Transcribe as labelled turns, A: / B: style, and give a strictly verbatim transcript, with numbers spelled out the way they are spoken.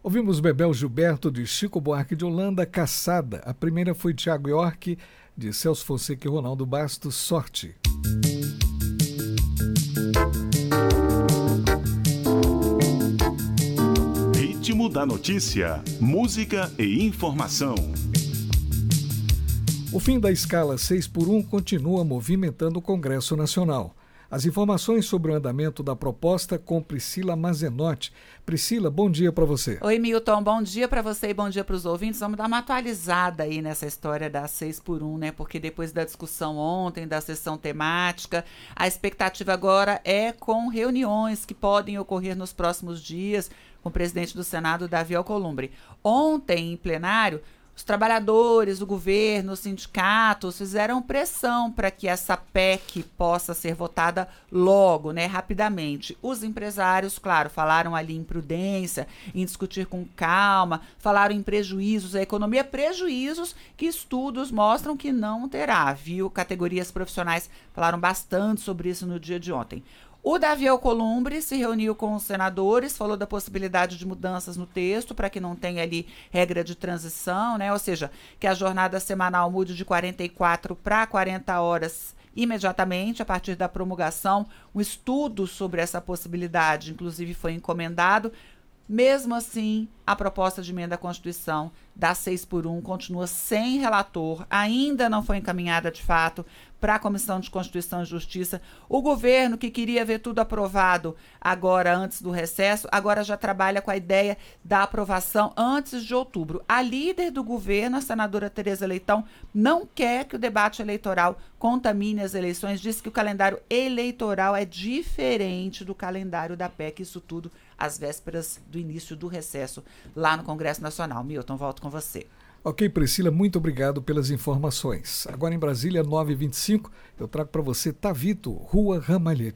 A: Ouvimos Bebel Gilberto, de Chico Buarque de Holanda, Caçada. A primeira foi Tiago York, de Celso Fonseca e Ronaldo Bastos, Sorte.
B: Ritmo da notícia, música e informação.
A: O fim da escala seis por um continua movimentando o Congresso Nacional. As informações sobre o andamento da proposta com Priscila Mazenotti. Priscila, bom dia para você.
C: Oi, Milton, bom dia para você e bom dia para os ouvintes. Vamos dar uma atualizada aí nessa história da seis por um, né? Porque depois da discussão ontem, da sessão temática, a expectativa agora é com reuniões que podem ocorrer nos próximos dias com o presidente do Senado, Davi Alcolumbre. Ontem, em plenário, os trabalhadores, o governo, os sindicatos fizeram pressão para que essa P E C possa ser votada logo, né, rapidamente. Os empresários, claro, falaram ali em prudência, em discutir com calma, falaram em prejuízos à economia, prejuízos que estudos mostram que não terá, viu? Categorias profissionais falaram bastante sobre isso no dia de ontem. O Davi Alcolumbre se reuniu com os senadores, falou da possibilidade de mudanças no texto para que não tenha ali regra de transição, né? Ou seja, que a jornada semanal mude de quarenta e quatro para quarenta horas imediatamente a partir da promulgação. Um estudo sobre essa possibilidade, inclusive, foi encomendado. Mesmo assim, a proposta de emenda à Constituição da seis por um continua sem relator, ainda não foi encaminhada de fato para a Comissão de Constituição e Justiça. O governo, que queria ver tudo aprovado agora antes do recesso, agora já trabalha com a ideia da aprovação antes de outubro. A líder do governo, a senadora Tereza Leitão, não quer que o debate eleitoral contamine as eleições, diz que o calendário eleitoral é diferente do calendário da P E C, isso tudo às vésperas do início do recesso lá no Congresso Nacional. Milton, volto com você.
A: Ok, Priscila, muito obrigado pelas informações. Agora em Brasília, nove e vinte e cinco, eu trago para você Tavito, Rua Ramalhete.